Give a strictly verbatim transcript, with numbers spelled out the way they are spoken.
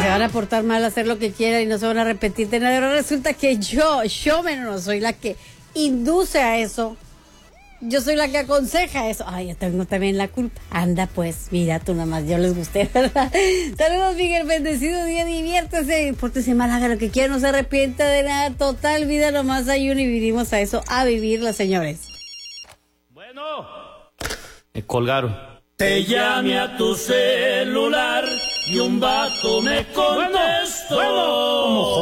van a portar mal, a hacer lo que quieran y no se van a arrepentir de nada. Ahora resulta que yo, yo menos soy la que induce a eso. Yo soy la que aconseja eso. Ay, yo tengo también la culpa. Anda pues, mira, tú nada más, yo les gusté, ¿verdad? Saludos, Miguel, bendecido día, diviértese, pórtese mal, haga lo que quiera, no se arrepienta de nada. Total, vida nomás hay una y vinimos a eso, a vivirla, señores. Bueno, me colgaron. Te llamé a tu celular y un vato me contestó. Bueno, bueno.